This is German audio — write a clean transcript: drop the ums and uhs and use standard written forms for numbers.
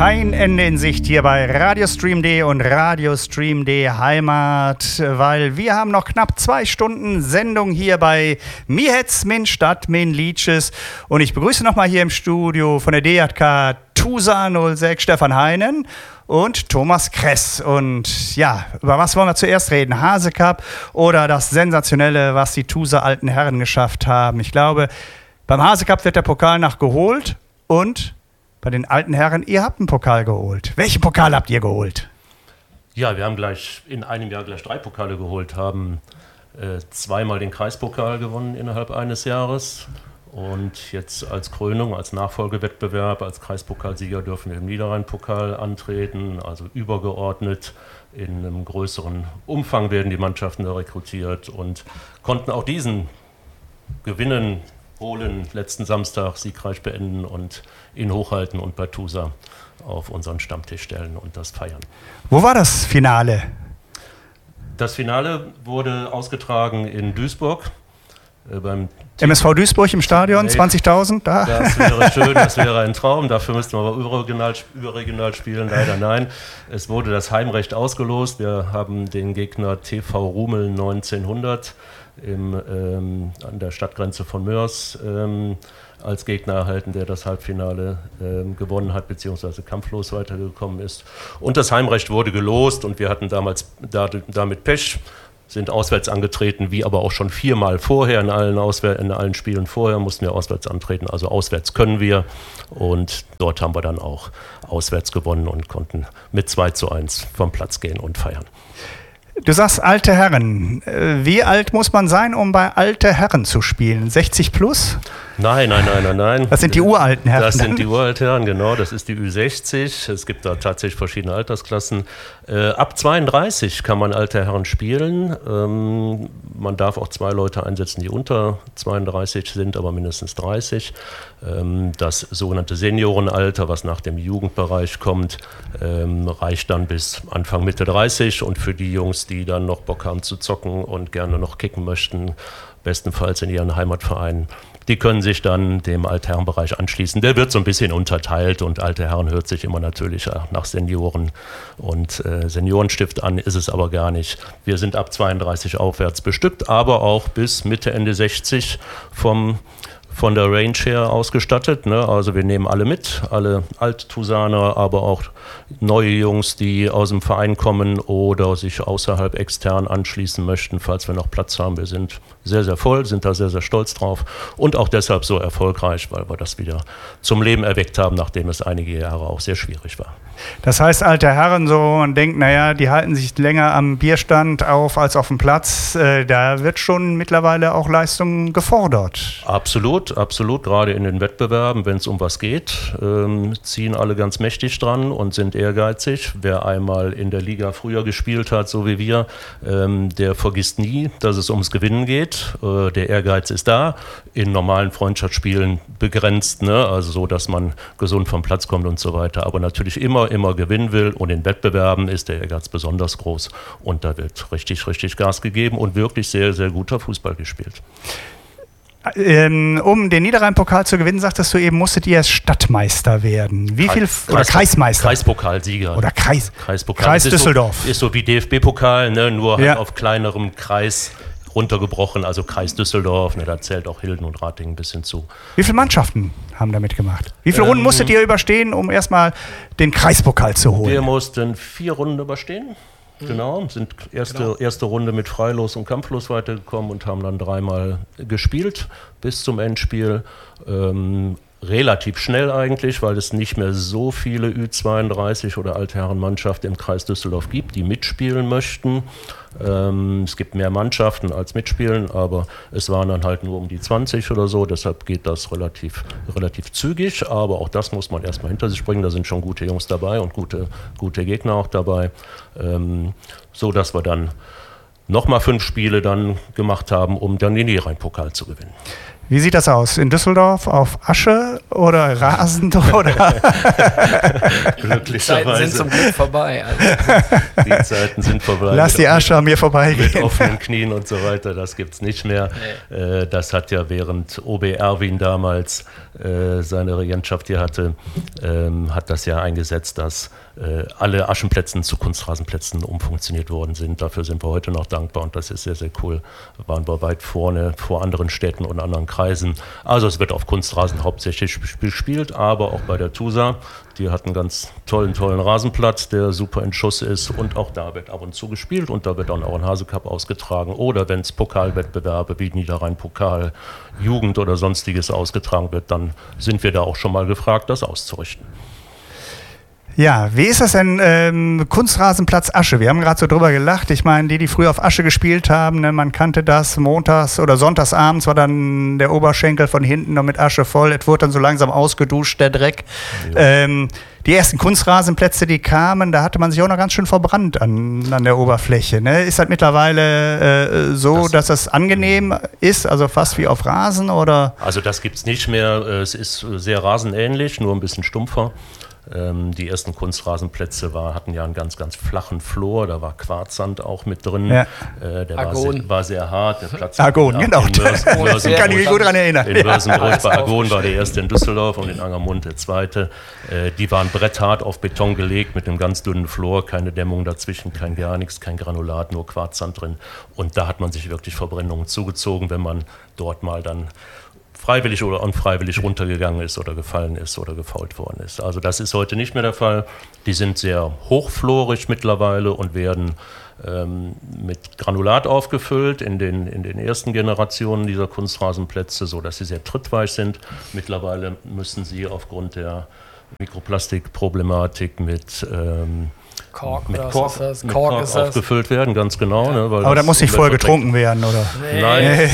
Kein Ende in Sicht hier bei Radiostream.de und Radiostream.de Heimat, weil wir haben noch knapp 2 Stunden Sendung hier bei Mir het's min Stadt min Liedjes und ich begrüße nochmal hier im Studio von der DJK Tusa 06 Stefan Heinen und Thomas Kress. Und ja, über was wollen wir zuerst reden? Hasecup oder das Sensationelle, was die Tusa alten Herren geschafft haben? Ich glaube, beim Hasecup wird der Pokal nachgeholt und bei den alten Herren, ihr habt einen Pokal geholt. Welchen Pokal habt ihr geholt? Ja, wir haben in einem Jahr gleich 3 Pokale geholt, haben zweimal den Kreispokal gewonnen innerhalb eines Jahres und jetzt als Krönung, als Nachfolgewettbewerb, als Kreispokalsieger dürfen wir im Niederrhein-Pokal antreten, also übergeordnet. In einem größeren Umfang werden die Mannschaften da rekrutiert und konnten auch diesen gewinnen, holen, letzten Samstag siegreich beenden und ihn hochhalten und bei Tusa auf unseren Stammtisch stellen und das feiern. Wo war das Finale? Das Finale wurde ausgetragen in Duisburg. Beim MSV Duisburg im Stadion, 20.000? Da. Das wäre schön, das wäre ein Traum. Dafür müssten wir aber überregional spielen. Leider nein. Es wurde das Heimrecht ausgelost. Wir haben den Gegner TV Rumel 1900 an der Stadtgrenze von Moers als Gegner erhalten, der das Halbfinale gewonnen hat, beziehungsweise kampflos weitergekommen ist. Und das Heimrecht wurde gelost und wir hatten damals damit Pech, sind auswärts angetreten, wie aber auch schon 4-mal vorher, in allen Spielen vorher mussten wir auswärts antreten, also auswärts können wir und dort haben wir dann auch auswärts gewonnen und konnten mit 2:1 vom Platz gehen und feiern. Du sagst alte Herren. Wie alt muss man sein, um bei alte Herren zu spielen? 60 plus? Nein. Das sind die uralten Herren. Das sind die uralten Herren, genau. Das ist die Ü60. Es gibt da tatsächlich verschiedene Altersklassen. Ab 32 kann man alte Herren spielen. Man darf auch 2 Leute einsetzen, die unter 32 sind, aber mindestens 30. Das sogenannte Seniorenalter, was nach dem Jugendbereich kommt, reicht dann bis Anfang Mitte 30. Und für die Jungs, die dann noch Bock haben zu zocken und gerne noch kicken möchten, bestenfalls in ihren Heimatvereinen, die können sich dann dem Altherrenbereich anschließen. Der wird so ein bisschen unterteilt und alte Herren hört sich immer natürlich nach Senioren und Seniorenstift an, ist es aber gar nicht. Wir sind ab 32 aufwärts bestückt, aber auch bis Mitte, Ende 60 von der Range her ausgestattet. Ne? Also wir nehmen alle mit, alle Alt-Tusaner, aber auch neue Jungs, die aus dem Verein kommen oder sich außerhalb extern anschließen möchten, falls wir noch Platz haben. Wir sind sehr, sehr voll, sind da sehr, sehr stolz drauf und auch deshalb so erfolgreich, weil wir das wieder zum Leben erweckt haben, nachdem es einige Jahre auch sehr schwierig war. Das heißt, alte Herren, so man denkt, naja, die halten sich länger am Bierstand auf als auf dem Platz. Da wird schon mittlerweile auch Leistung gefordert. Absolut, gerade in den Wettbewerben, wenn es um was geht, ziehen alle ganz mächtig dran und sind ehrgeizig. Wer einmal in der Liga früher gespielt hat, so wie wir, der vergisst nie, dass es ums Gewinnen geht. Der Ehrgeiz ist da, in normalen Freundschaftsspielen begrenzt, ne? Also so, dass man gesund vom Platz kommt und so weiter, aber natürlich immer gewinnen will und in Wettbewerben ist der Ehrgeiz besonders groß und da wird richtig Gas gegeben und wirklich sehr, sehr guter Fußball gespielt. Um den Niederrhein-Pokal zu gewinnen, sagtest du eben, musstet ihr Stadtmeister werden. Wie viel? Oder Kreismeister? Kreispokalsieger. Oder Kreispokal. Kreis Düsseldorf. Ist so wie DFB-Pokal, ne? Nur halt auf kleinerem Kreis runtergebrochen, also Kreis Düsseldorf, ne? Da zählt auch Hilden und Ratingen ein bisschen zu. Wie viele Mannschaften haben da mitgemacht? Wie viele Runden musstet ihr überstehen, um erstmal den Kreispokal zu holen? Wir mussten 4 Runden überstehen. Genau, sind erste Runde mit Freilos und Kampflos weitergekommen und haben dann 3-mal gespielt bis zum Endspiel. Relativ schnell eigentlich, weil es nicht mehr so viele Ü32 oder Altherrenmannschaften im Kreis Düsseldorf gibt, die mitspielen möchten. Es gibt mehr Mannschaften als mitspielen, aber es waren dann halt nur um die 20 oder so, deshalb geht das relativ zügig, aber auch das muss man erstmal hinter sich bringen, da sind schon gute Jungs dabei und gute Gegner auch dabei, so dass wir dann nochmal 5 Spiele dann gemacht haben, um dann den Niederrhein-Pokal zu gewinnen. Wie sieht das aus? In Düsseldorf auf Asche oder rasend? Oder? Glücklicherweise. Die Zeiten sind zum Glück vorbei. Also. Die Zeiten sind vorbei. Lass die Asche an mir vorbeigehen. Mit offenen Knien und so weiter, das gibt es nicht mehr. Nee. Das hat ja während OB Erwin damals seine Regentschaft hier hatte, hat das ja eingesetzt, dass alle Aschenplätze zu Kunstrasenplätzen umfunktioniert worden sind. Dafür sind wir heute noch dankbar und das ist sehr, sehr cool. Da waren wir weit vorne vor anderen Städten und anderen Kreisen. Also es wird auf Kunstrasen hauptsächlich gespielt, aber auch bei der TUSA. Die hat einen ganz tollen Rasenplatz, der super in Schuss ist und auch da wird ab und zu gespielt und da wird dann auch ein Hasecup ausgetragen oder wenn es Pokalwettbewerbe wie Niederrhein-Pokal, Jugend oder sonstiges ausgetragen wird, dann sind wir da auch schon mal gefragt, das auszurichten. Ja, wie ist das denn, Kunstrasenplatz Asche? Wir haben gerade so drüber gelacht. Ich meine, die früher auf Asche gespielt haben, ne, man kannte das, montags oder sonntags abends war dann der Oberschenkel von hinten noch mit Asche voll. Es wurde dann so langsam ausgeduscht, der Dreck. Ja. Die ersten Kunstrasenplätze, die kamen, da hatte man sich auch noch ganz schön verbrannt an der Oberfläche. Ne? Ist das mittlerweile so, dass das angenehm ist, also fast wie auf Rasen? Oder? Also das gibt es nicht mehr. Es ist sehr rasenähnlich, nur ein bisschen stumpfer. Die ersten Kunstrasenplätze hatten ja einen ganz, ganz flachen Flor, da war Quarzsand auch mit drin. Ja. Der war sehr hart. Der Platz Argon, genau. Kann ich mich gut daran erinnern. In Mörsenbrück bei Argon war der erste in Düsseldorf und in Angermund der zweite. Die waren bretthart auf Beton gelegt mit einem ganz dünnen Flor, keine Dämmung dazwischen, kein gar nichts, kein Granulat, nur Quarzsand drin. Und da hat man sich wirklich Verbrennungen zugezogen, wenn man dort mal dann freiwillig oder unfreiwillig runtergegangen ist oder gefallen ist oder gefault worden ist. Also das ist heute nicht mehr der Fall. Die sind sehr hochflorig mittlerweile und werden mit Granulat aufgefüllt in den ersten Generationen dieser Kunstrasenplätze, sodass sie sehr trittweich sind. Mittlerweile müssen sie aufgrund der Mikroplastikproblematik mit Kork aufgefüllt werden, ganz genau. Ja. Ne, weil aber da muss nicht vorher getrunken werden, oder? Nee. Nein.